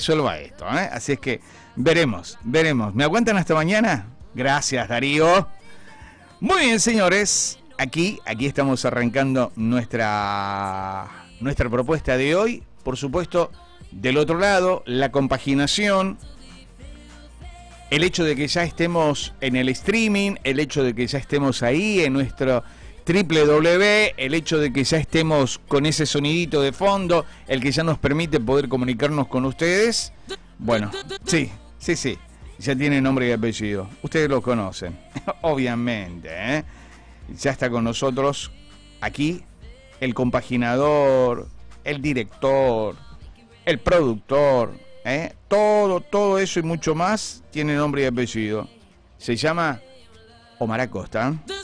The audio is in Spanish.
resuelva esto, ¿eh? Así es que veremos. ¿Me aguantan hasta mañana? Gracias, Darío. Muy bien, señores. Aquí estamos arrancando nuestra propuesta de hoy. Por supuesto, del otro lado, la compaginación, el hecho de que ya estemos en el streaming, el hecho de que ya estemos ahí en nuestro www, el hecho de que ya estemos con ese sonidito de fondo, el que ya nos permite poder comunicarnos con ustedes. Bueno, sí, ya tiene nombre y apellido. Ustedes lo conocen, obviamente, ¿eh? Ya está con nosotros aquí el compaginador, el director, el productor, ¿eh? Todo eso y mucho más tiene nombre y apellido. Se llama Omar Acosta.